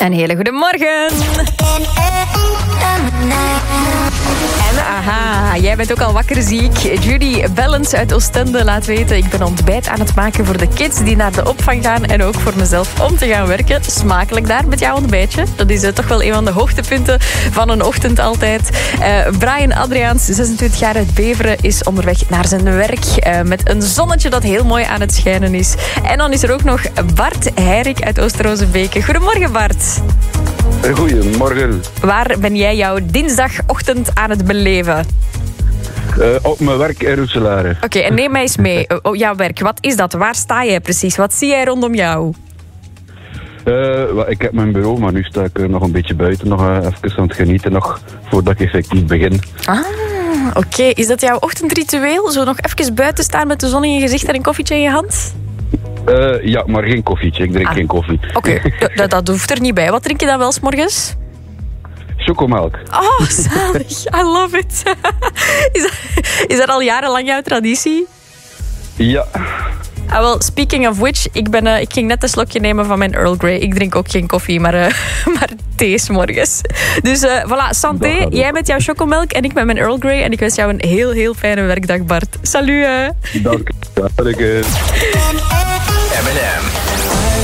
Een hele goede morgen. En aha, jij bent ook al wakker, zie ik. Judy Bellens uit Oostende laat weten: ik ben ontbijt aan het maken voor de kids die naar de opvang gaan en ook voor mezelf om te gaan werken. Smakelijk daar met jouw ontbijtje. Dat is toch wel een van de hoogtepunten van een ochtend altijd. Brian Adriaans, 26 jaar uit Beveren, is onderweg naar zijn werk met een zonnetje dat heel mooi aan het schijnen is. En dan is er ook nog Bart Heirik uit Oosterozebeke. Goedemorgen, Bart. Goedemorgen. Waar ben jij jouw dinsdagochtend aan het beleven? Op mijn werk in Roeselare. Oké, en neem mij eens mee. Jouw werk, wat is dat? Waar sta jij precies? Wat zie jij rondom jou? Ik heb mijn bureau, maar nu sta ik nog een beetje buiten. Nog even aan het genieten, nog voordat ik effectief begin. Oké. Is dat jouw ochtendritueel? Zo nog even buiten staan met de zon in je gezicht en een koffietje in je hand? Ja, maar geen koffietje. Ik drink geen koffie. Oké, dat hoeft er niet bij. Wat drink je dan wel 's morgens? Chocomelk. Oh, zalig. I love it. Is dat al jarenlang jouw traditie? Ja. Well, speaking of which, ik ging net een slokje nemen van mijn Earl Grey. Ik drink ook geen koffie, maar thee 's morgens. Dus voilà, santé. Jij met jouw chocomelk en ik met mijn Earl Grey. En ik wens jou een heel, heel fijne werkdag, Bart. Salut. Dank je. M&M.